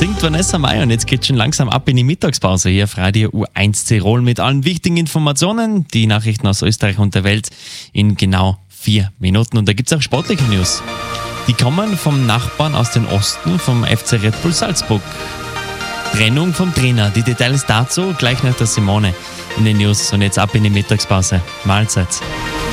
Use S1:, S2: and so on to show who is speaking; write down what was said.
S1: Singt Vanessa Mai und jetzt geht's schon langsam ab in die Mittagspause hier auf Radio U1 Tirol mit allen wichtigen Informationen, die Nachrichten aus Österreich und der Welt in genau 4 Minuten. Und da gibt's auch sportliche News. Die kommen vom Nachbarn aus dem Osten, vom FC Red Bull Salzburg. Trennung vom Trainer. Die Details dazu gleich nach der Simone in den News. Und jetzt ab in die Mittagspause. Mahlzeit.